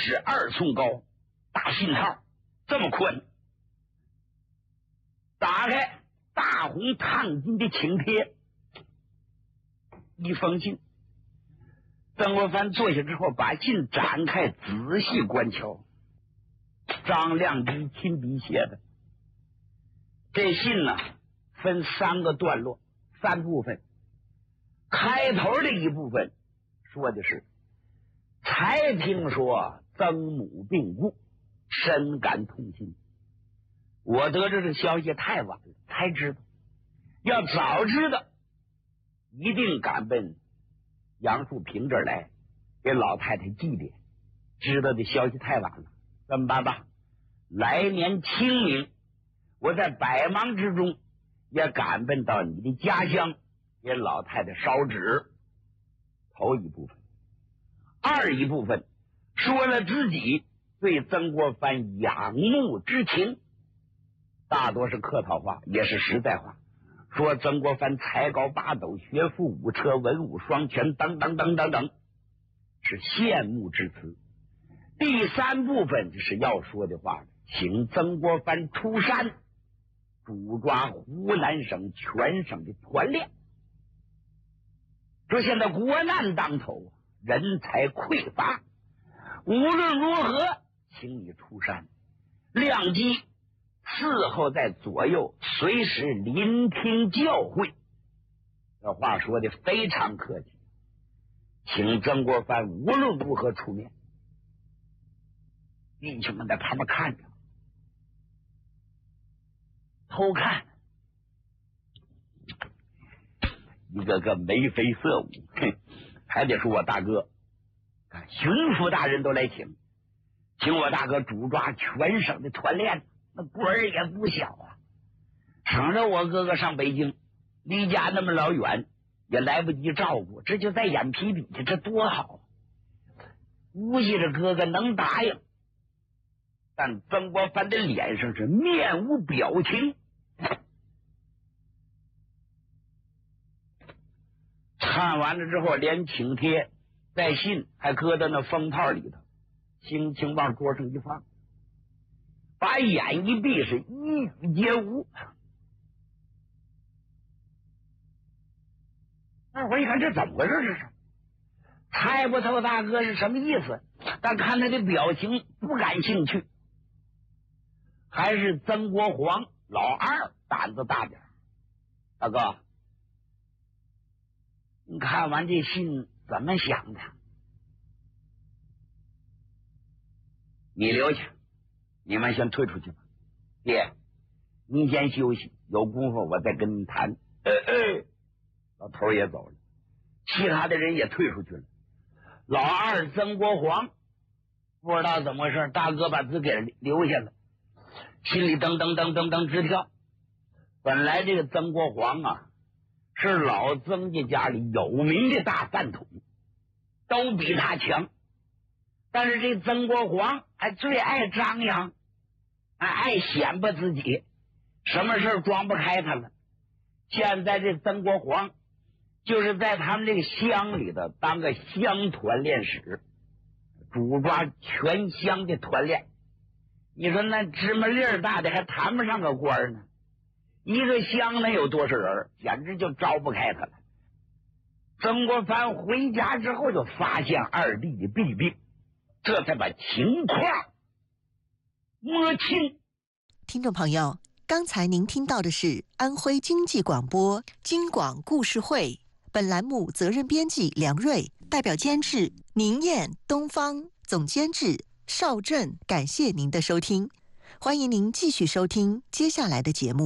32寸高，大信号这么宽，打开大红烫金的请帖，一封信。曾国藩坐下之后，把信展开，仔细观瞧。张亮基亲笔写的。这信呢，分3个段落，3部分。开头的一部分说的是：才听说曾母病故，深感痛心。我得知这消息太晚了，才知道。要早知道，一定赶奔杨树平这儿来，给老太太祭奠。知道的消息太晚了，怎么办吧？来年清明，我在百忙之中也赶奔到你的家乡，给老太太烧纸。头一部分。二一部分说了自己对曾国藩仰慕之情，大多是客套话，也是实在话。说曾国藩才高八斗，学富五车，文武双全，等等等等等，是羡慕之词。第3部分就是要说的话，请曾国藩出山，主抓湖南省全省的团练。说现在国难当头，人才匮乏，无论如何，请你出山，亮机伺候在左右，随时聆听教诲。这话说的非常客气，请曾国藩无论如何出面。弟兄们在旁边看着，偷看，一个个眉飞色舞。还得说我大哥，巡抚大人都来请我大哥主抓全省的团练，那官儿也不小啊。省着我哥哥上北京，离家那么老远，也来不及照顾，这就在眼皮底下，这多好。估计这哥哥能答应，但曾国藩的脸上是面无表情。看完了之后，连请帖带信还搁在那封套里头，轻轻往桌上一放，把眼一闭，是一语皆无。那我一看，这怎么回事？这是猜不透大哥是什么意思，但看他的表情不感兴趣。还是曾国藩老二胆子大点。大哥，你看完这信怎么想的？你留下，你们先退出去吧。爹，您先休息，有功夫我再跟你谈。老头也走了，其他的人也退出去了。老二曾国藩不知道怎么回事，大哥把字给留下了，心里噔噔噔噔噔直跳。本来这个曾国藩啊，是老曾家家里有名的大饭桶，都比他强。但是这曾国藩还最爱张扬，爱显摆自己，什么事装不开他了。现在这曾国藩就是在他们这个乡里头当个乡团练使，主抓全乡的团练。你说那芝麻粒儿大的还谈不上个官呢，一个乡能有多少人，简直就招不开他了。曾国藩回家之后就发现二弟的弊病，这才把情况摸清。 听众朋友，刚才您听到的是安徽经济广播京广故事会，本栏目责任编辑梁瑞，代表监制宁燕、东方，总监制邵振。感谢您的收听，欢迎您继续收听接下来的节目。